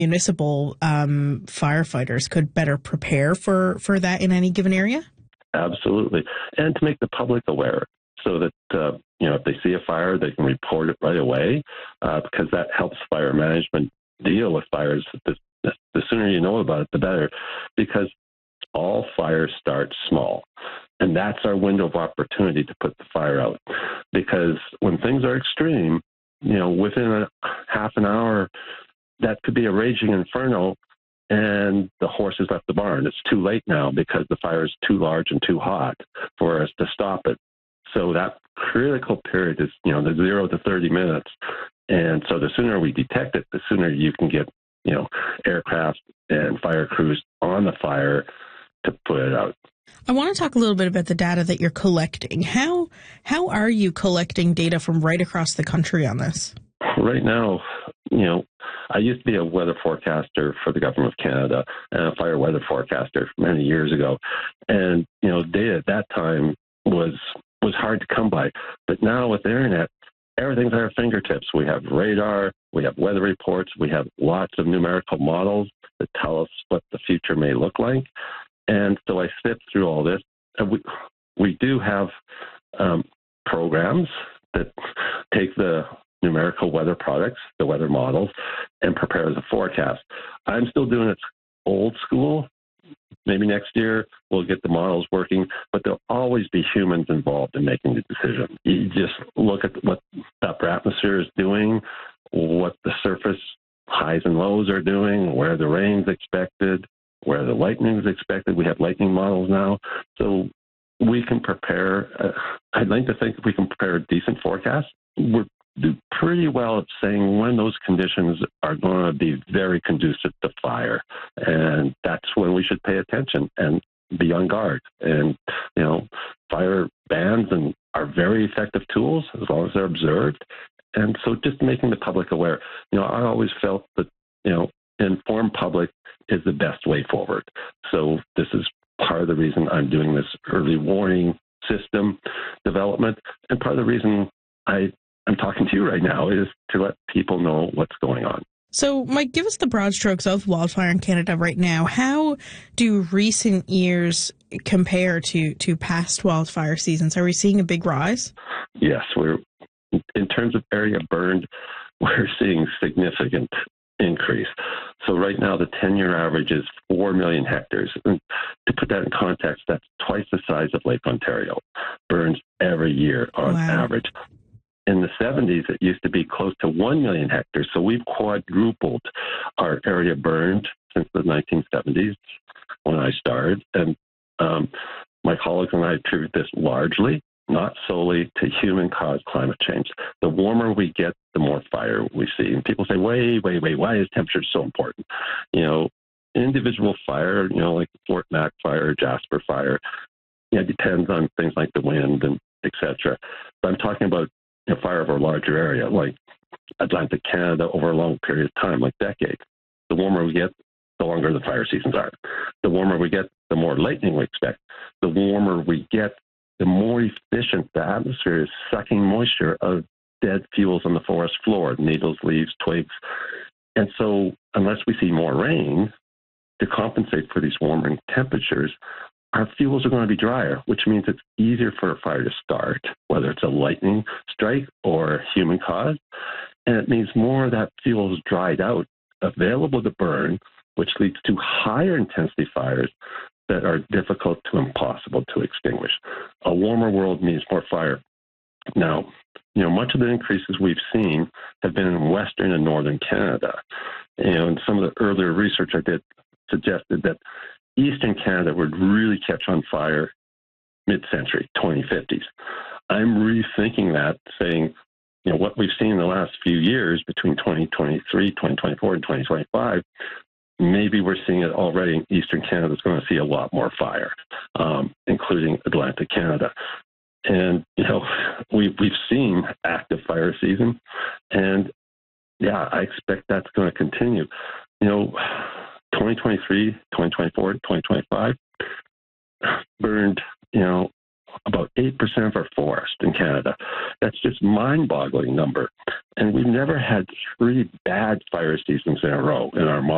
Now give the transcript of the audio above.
municipal firefighters could better prepare for that in any given area? Absolutely. And to make the public aware so that, if they see a fire, they can report it right away because that helps fire management deal with fires. The sooner you know about it, the better, because all fires start small. And that's our window of opportunity to put the fire out. Because when things are extreme, within a half an hour, that could be a raging inferno and the horse has left the barn. It's too late now because the fire is too large and too hot for us to stop it. So that critical period is, the 0 to 30 minutes. And so the sooner we detect it, the sooner you can get, aircraft and fire crews on the fire to put it out. I want to talk a little bit about the data that you're collecting. How are you collecting data from right across the country on this? Right now, I used to be a weather forecaster for the Government of Canada and a fire weather forecaster many years ago. And, data at that time was hard to come by. But now with the internet, everything's at our fingertips. We have radar, we have weather reports, we have lots of numerical models that tell us what the future may look like. And so I sift through all this. And we do have programs that take the numerical weather products, the weather models, and prepare the forecast. I'm still doing it old school. Maybe next year we'll get the models working, but there'll always be humans involved in making the decision. You just look at what the upper atmosphere is doing, what the surface highs and lows are doing, where the rain's expected, where the lightning is expected. We have lightning models now. So we can prepare, I'd like to think if we can prepare a decent forecast, we're do pretty well at saying when those conditions are going to be very conducive to fire. And that's when we should pay attention and be on guard. And, fire bans are very effective tools as long as they're observed. And so just making the public aware, I always felt that, informed public is the best way forward. So this is part of the reason I'm doing this early warning system development. And part of the reason I'm talking to you right now is to let people know what's going on. So, Mike, give us the broad strokes of wildfire in Canada right now. How do recent years compare to past wildfire seasons? Are we seeing a big rise? Yes, in terms of area burned, we're seeing significant increase. So right now, the 10-year average is 4 million hectares. And to put that in context, that's twice the size of Lake Ontario. Burns every year on average. In the 70s, it used to be close to 1 million hectares. So we've quadrupled our area burned since the 1970s when I started. And my colleagues and I attribute this largely, not solely, to human-caused climate change. The warmer we get, the more fire we see. And people say, wait, why is temperature so important? Individual fire, like Fort Mac fire, Jasper fire, depends on things like the wind and et cetera. But I'm talking about fire over a larger area, like Atlantic Canada over a long period of time, like decades. The warmer we get, the longer the fire seasons are. The warmer we get, the more lightning we expect. The warmer we get, the more efficient the atmosphere is sucking moisture out of dead fuels on the forest floor, needles, leaves, twigs. And so unless we see more rain to compensate for these warming temperatures, our fuels are going to be drier, which means it's easier for a fire to start, whether it's a lightning strike or human caused. And it means more of that fuel is dried out, available to burn, which leads to higher intensity fires that are difficult to impossible to extinguish. A warmer world means more fire. Now, much of the increases we've seen have been in Western and Northern Canada. And some of the earlier research I did suggested that Eastern Canada would really catch on fire mid-century, 2050s. I'm rethinking that, saying, what we've seen in the last few years between 2023, 2024, and 2025, maybe we're seeing it already in Eastern Canada is going to see a lot more fire, including Atlantic Canada. And, we've seen active fire season, and I expect that's going to continue. 2023, 2024, 2025 burned, about 8% of our forest in Canada. That's just mind-boggling number. And we've never had 3 bad fire seasons in a row in our model.